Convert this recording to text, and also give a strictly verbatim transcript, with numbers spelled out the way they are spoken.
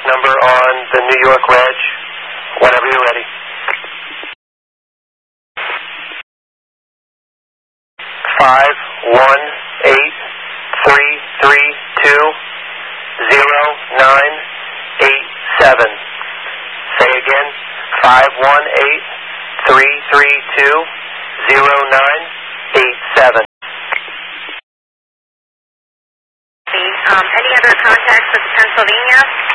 number on the New York reg whenever you're ready. Five one eight three three two zero nine eight seven. Say again. Five one eight three three two zero nine eight seven. Um, any other contacts with Pennsylvania?